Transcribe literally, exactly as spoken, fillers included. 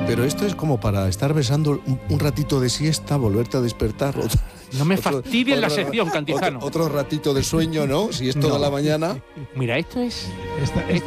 Pero esto es como para estar besando un, un ratito de siesta, volverte a despertar. Otro, no me otro, fastidien otro, la sección, Cantizano. Otro, otro ratito de sueño, ¿no? Si es toda No. la mañana. Mira, esto es... Esta, esta